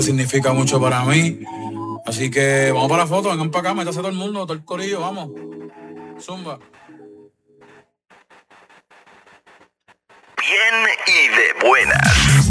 significa mucho para mí. Así que vamos para la foto, vengan para acá, métase todo el mundo, todo el corillo, vamos. Zumba. Bien y de buenas.